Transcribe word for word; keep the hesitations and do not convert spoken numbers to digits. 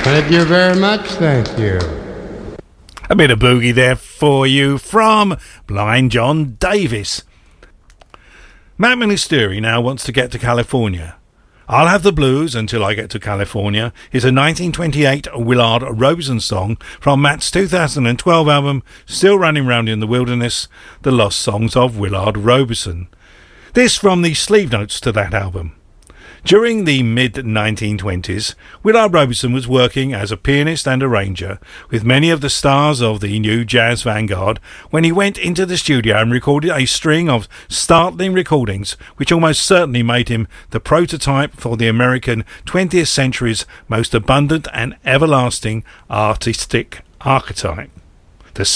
Thank you very much, thank you. A bit of boogie there for you from Blind John Davis. Matt Ministeri now wants to get to California. I'll Have the Blues Until I Get to California is a nineteen twenty-eight Willard Robeson song from Matt's two thousand twelve album Still Running Round in the Wilderness, The Lost Songs of Willard Robeson. This from the sleeve notes to that album. During the mid nineteen twenties, Willard Robeson was working as a pianist and arranger with many of the stars of the new jazz vanguard when he went into the studio and recorded a string of startling recordings which almost certainly made him the prototype for the American twentieth century's most abundant and everlasting artistic archetype.